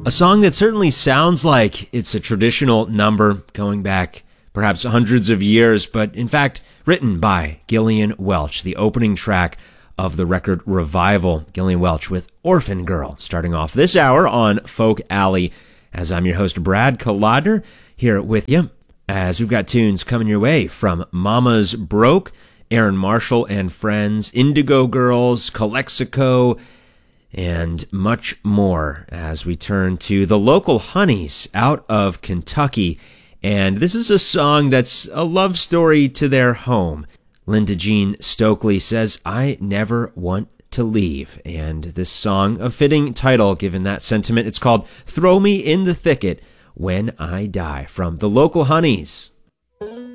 A song that certainly sounds like it's a traditional number going back perhaps hundreds of years, but in fact written by Gillian Welch, the opening track of the record Revival. Gillian Welch with Orphan Girl, starting off this hour on Folk Alley, as I'm your host Brad Kolodner, here with you, as we've got tunes coming your way from Mama's Broke, Aaron Marshall and Friends, Indigo Girls, Calexico, and much more as we turn to the local Honeys out of Kentucky. And this is a song that's a love story to their home. Linda Jean Stokely says, "I never want to leave." And this song, a fitting title given that sentiment, it's called "Throw Me in the Thicket When I Die," from the local Honeys.